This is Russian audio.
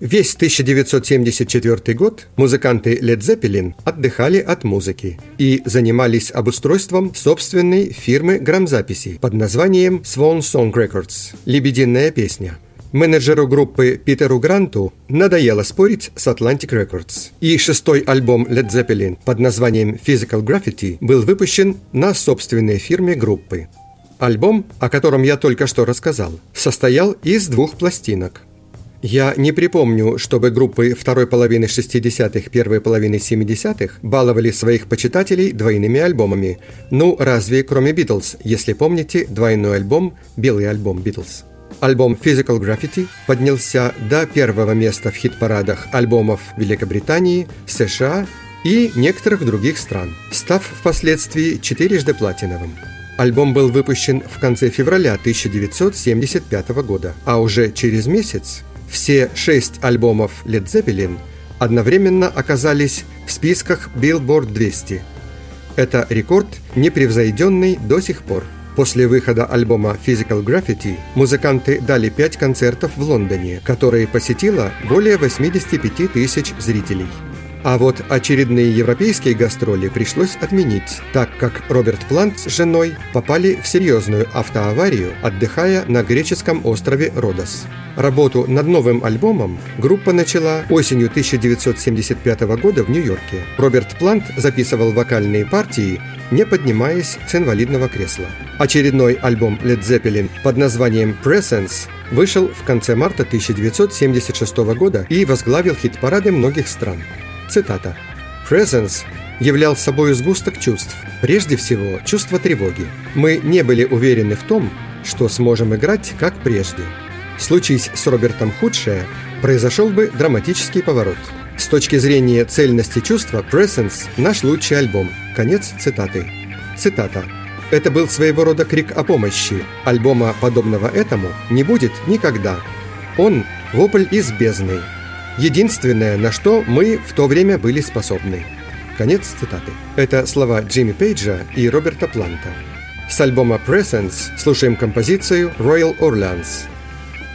Весь 1974 год музыканты Led Zeppelin отдыхали от музыки и занимались обустройством собственной фирмы грамзаписи под названием Swan Song Records – «Лебединая песня». Менеджеру группы Питеру Гранту надоело спорить с Atlantic Records, и шестой альбом Led Zeppelin под названием Physical Graffiti был выпущен на собственной фирме группы. Альбом, о котором я только что рассказал, состоял из 2 пластинок. Я не припомню, чтобы группы второй половины 60-х, первой половины 70-х баловали своих почитателей двойными альбомами. Ну, разве кроме Beatles, если помните двойной альбом, белый альбом Beatles. Альбом Physical Graffiti поднялся до 1-го места в хит-парадах альбомов Великобритании, США и некоторых других стран, став впоследствии 4-жды платиновым. Альбом был выпущен в конце февраля 1975 года, а уже через месяц все 6 альбомов Led Zeppelin одновременно оказались в списках Billboard 200. Это рекорд, непревзойденный до сих пор. После выхода альбома Physical Graffiti музыканты дали 5 концертов в Лондоне, которые посетило более 85 тысяч зрителей. А вот очередные европейские гастроли пришлось отменить, так как Роберт Плант с женой попали в серьезную автоаварию, отдыхая на греческом острове Родос. Работу над новым альбомом группа начала осенью 1975 года в Нью-Йорке. Роберт Плант записывал вокальные партии, не поднимаясь с инвалидного кресла. Очередной альбом Led Zeppelin под названием Presence вышел в конце марта 1976 года и возглавил хит-парады многих стран. Цитата. «Presence являл собой сгусток чувств, прежде всего чувство тревоги. Мы не были уверены в том, что сможем играть как прежде. Случись с Робертом худшее, произошел бы драматический поворот. С точки зрения цельности чувства, Presence – наш лучший альбом». Конец цитаты. Цитата. «Это был своего рода крик о помощи. Альбома, подобного этому, не будет никогда. Он – вопль из бездны. Единственное, на что мы в то время были способны». Конец цитаты. Это слова Джимми Пейджа и Роберта Планта. С альбома Presence слушаем композицию Royal Orleans.